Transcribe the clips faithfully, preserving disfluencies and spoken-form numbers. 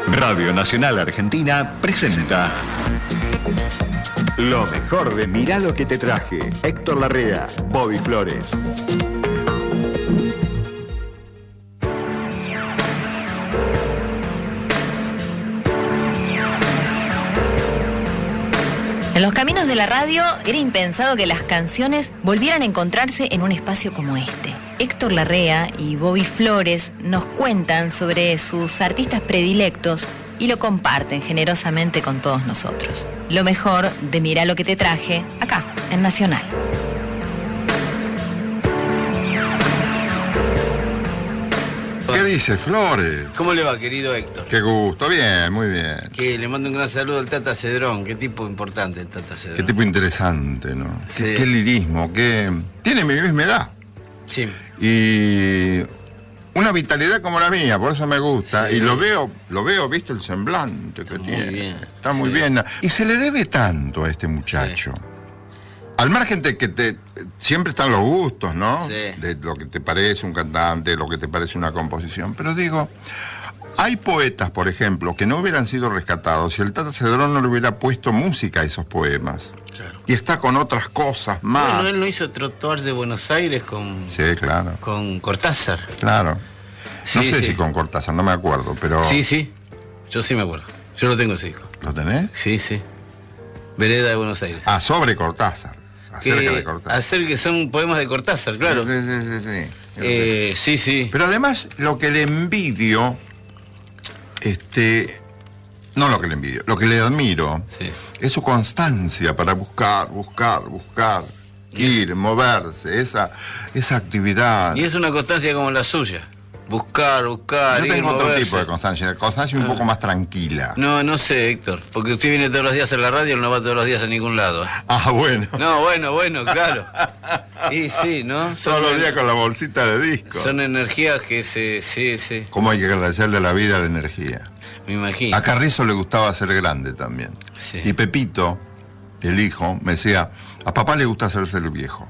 Radio Nacional Argentina presenta lo mejor de Mirá lo que te traje. Héctor Larrea, Bobby Flores. En los caminos de la radio era impensado que las canciones volvieran a encontrarse en un espacio como este. Héctor Larrea y Bobby Flores nos cuentan sobre sus artistas predilectos y lo comparten generosamente con todos nosotros. Lo mejor de Mirá lo que te traje, acá, en Nacional. ¿Qué dice, Flores? ¿Cómo le va, querido Héctor? Qué gusto, bien, muy bien. Que le mando un gran saludo al Tata Cedrón, qué tipo importante el Tata Cedrón. Qué tipo interesante, ¿no? Sí. Qué, qué lirismo, qué... Tiene mi misma edad. Sí. Y una vitalidad como la mía, por eso me gusta. Sí. Y lo veo, lo veo, visto el semblante Está que muy tiene. bien. Está muy Sí. bien. Y se le debe tanto a este muchacho. Sí. Al margen de que te, siempre están los gustos, ¿no? Sí. De lo que te parece un cantante, lo que te parece una composición. Pero digo, hay poetas, por ejemplo, que no hubieran sido rescatados si el Tata Cedrón no le hubiera puesto música a esos poemas. Claro. Y está con otras cosas más. Bueno, él no hizo Trottoir de Buenos Aires con, Sí, claro, con Cortázar. claro. No Sí, sé sí. si con Cortázar, no me acuerdo, pero... Sí, sí. Yo sí me acuerdo. Yo lo tengo ese hijo. ¿Lo tenés? Sí, sí. Vereda de Buenos Aires. Ah, sobre Cortázar. Acerca Que de Cortázar. Hacer que son poemas de Cortázar, claro. Sí, sí, sí, sí. Eh, sí, sí. Pero además, lo que le envidio, este... No lo que le envidio, lo que le admiro Sí. es su constancia para buscar, buscar, buscar, ir, moverse, esa, esa actividad. Y es una constancia como la suya. Buscar, buscar, Yo ir, tengo otro moverse. tipo de constancia, constancia un poco más tranquila. No, no sé, Héctor, porque usted viene todos los días a la radio, no va todos los días a ningún lado. Ah, bueno. No, bueno, bueno, claro. Y sí, ¿no? Son Todos los días en- con la bolsita de disco. Son energías que se... Sí, sí, ¿Cómo hay que agradecerle a la vida la energía? me imagino. A Carrizo le gustaba ser grande también. Sí. Y Pepito, el hijo, me decía, a papá le gusta hacerse el viejo.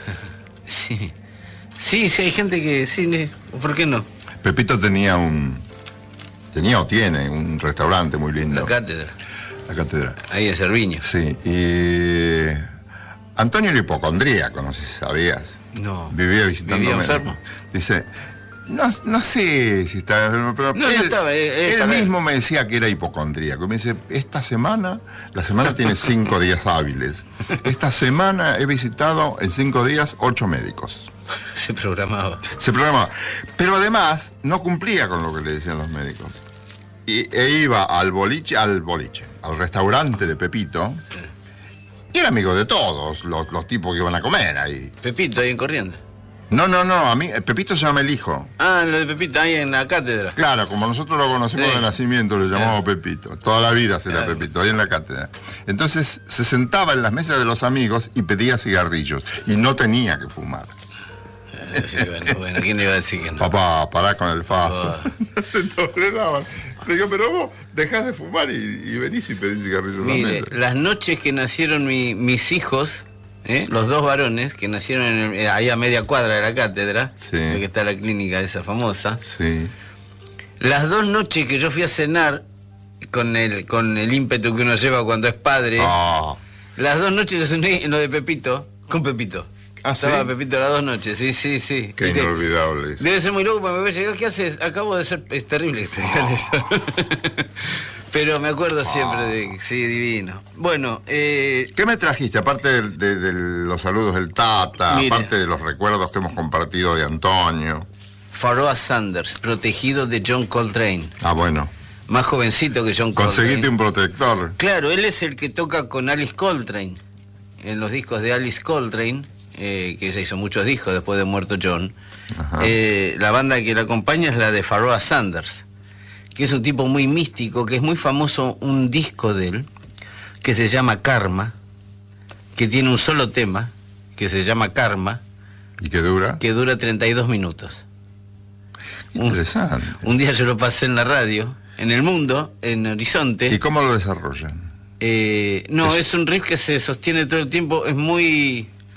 Sí. Sí, sí, hay gente que... Sí, ne- ¿por qué no? Pepito tenía un... Tenía o tiene un restaurante muy lindo. La cátedra. La catedral. Ahí en Cerviño. Sí, y... Antonio era hipocondríaco, no sé si sabías. No. Vivía visitando... ¿Vivía enfermo? Dice, no, no sé si estaba enfermo, pero No, no él, estaba, él- él él para él. mismo me decía que era hipocondríaco. Me dice, esta semana, la semana tiene cinco días hábiles. Esta semana he visitado en cinco días ocho médicos. Se programaba. Se programaba. Pero además no cumplía con lo que le decían los médicos. Y, e iba al boliche, al boliche, al restaurante de Pepito. Y era amigo de todos los, los tipos que iban a comer ahí. Pepito, ahí en Corrientes. No, no, no, a mí, Pepito se llama el hijo. Ah, lo de Pepito, ahí en la cátedra. Claro, como nosotros lo conocimos Sí. de nacimiento, le llamamos Pepito. Toda la vida será Claro. Pepito, ahí en la cátedra. Entonces se sentaba en las mesas de los amigos y pedía cigarrillos. Y no tenía que fumar. Sí, bueno, bueno, ¿quién le iba a decir que no? Papá, pará con el faso. Ah. No se toleraban. Le digo, pero vos dejás de fumar y, y venís y pedís cigarrillos en la Mire, mesa. las noches que nacieron mi- mis hijos, ¿eh? Los dos varones, que nacieron en el- eh, ahí a media cuadra de la cátedra, Sí. que está la clínica esa famosa, Sí. las dos noches que yo fui a cenar, con el, con el ímpetu que uno lleva cuando es padre, Ah, las dos noches yo cené en lo de Pepito, con Pepito. ¿Ah, sí? Estaba Pepito las dos noches, sí, sí, sí. qué ¿Viste? inolvidable. Debe ser muy loco porque me voy a llegar, ¿qué haces? Acabo de ser, es terrible que te digan eso. Pero me acuerdo siempre de, sí, divino. Bueno, eh, ¿Qué me trajiste? Aparte de, de- de los saludos del Tata, Mire. aparte de los recuerdos que hemos compartido de Antonio. Pharoah Sanders, protegido de John Coltrane, Ah, bueno. más jovencito que John Coltrane. Conseguiste un protector. Claro, él es el que toca con Alice Coltrane, en los discos de Alice Coltrane, eh, que ella hizo muchos discos después de muerto John. Ajá. Eh, la banda que la acompaña es la de Pharoah Sanders, que es un tipo muy místico, que es muy famoso un disco de él, que se llama Karma, que tiene un solo tema, que se llama Karma, ¿Y qué dura? que dura treinta y dos minutos. Interesante. Un día yo lo pasé en la radio, en El Mundo, en Horizonte. ¿Y cómo lo desarrollan? Eh, no, Es- es un riff que se sostiene todo el tiempo, es muy...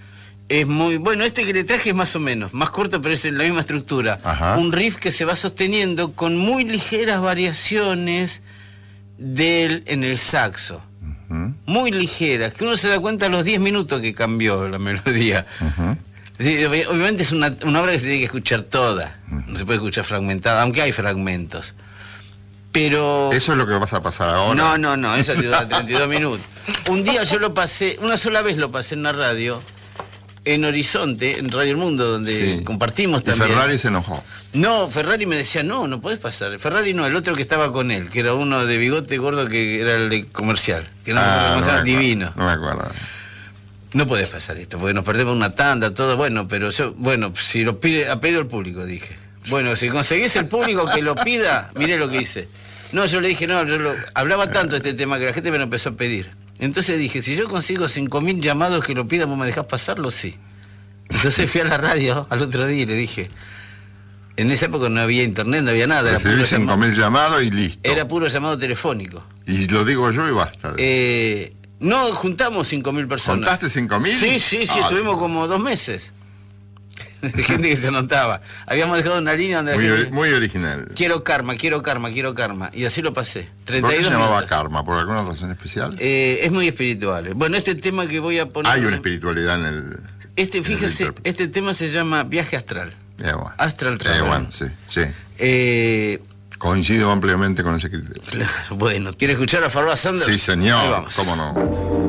Es muy bueno, este que le traje es más o menos, más corto, pero es en la misma estructura. Ajá. Un riff que se va sosteniendo con muy ligeras variaciones del en el saxo. Uh-huh. Muy ligeras, que uno se da cuenta a los diez minutos que cambió la melodía. Uh-huh. Sí, obviamente es una, una obra que se tiene que escuchar toda, no se puede escuchar fragmentada, aunque hay fragmentos. Pero... ¿Eso es lo que vas a pasar ahora? No, no, no, esa te da treinta y dos minutos. Un día yo lo pasé, una sola vez lo pasé en la radio, en Horizonte, en Radio El Mundo, donde Sí. compartimos Y también. Ferrari se enojó. No, Ferrari me decía, no, no podés pasar. Ferrari no, el otro que estaba con él, que era uno de bigote gordo que era el de comercial, que no, Ah, no, no me acuerdo, divino. No me acuerdo. No podés pasar esto, porque nos perdemos una tanda, todo, bueno, pero yo, bueno, si lo pide, ha pedido el público, dije. Bueno, si conseguís el público que lo pida, miré lo que hice. No, yo le dije, no, yo lo, hablaba tanto de este tema que la gente me lo empezó a pedir. Entonces dije, si yo consigo cinco mil llamados que lo pidan, ¿vos me dejás pasarlo? Sí. Entonces fui a la radio al otro día y le dije, en esa época no había internet, no había nada. Era Recibí puro, cinco llamado, mil llamados y listo. era puro llamado telefónico. Y lo digo yo y basta. Eh, no, juntamos cinco mil personas. ¿Contaste cinco mil? Sí, sí, sí, Ah, estuvimos como dos meses. De gente que se anotaba. Habíamos dejado una línea donde la Muy, gente... ori- muy original. Quiero karma, quiero karma, quiero karma. Y así lo pasé. ¿Por treinta y qué dos se llamaba minutos. karma? ¿Por alguna razón especial? Eh, es muy espiritual. Bueno, este tema que voy a poner... Hay una espiritualidad en el... Este, en el fíjese, intérprete. este tema se llama Viaje Astral. Eh, bueno. Astral Eh, Travel. bueno, sí, sí. Eh, Coincido ampliamente con ese criterio. bueno, ¿quiere escuchar a Pharoah Sanders? Sí, señor. Ahí vamos. ¿Cómo no?